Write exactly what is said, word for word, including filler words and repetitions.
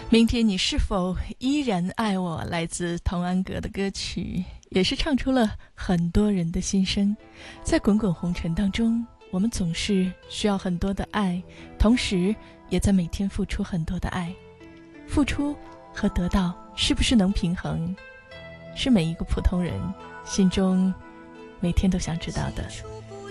明天你是否依然爱我？来自童安格的歌曲，也是唱出了很多人的心声。在滚滚红尘当中，我们总是需要很多的爱，同时也在每天付出很多的爱。付出和得到是不是能平衡，是每一个普通人心中每天都想知道的。